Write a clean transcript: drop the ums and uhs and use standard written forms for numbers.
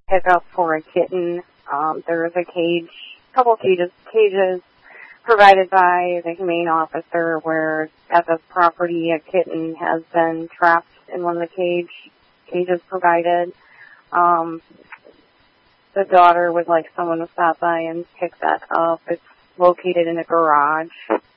pickup for a kitten. There is a couple cages provided by the humane officer where at the property a kitten has been trapped in one of the cages provided. The daughter would like someone to stop by and pick that up. It's located in a garage.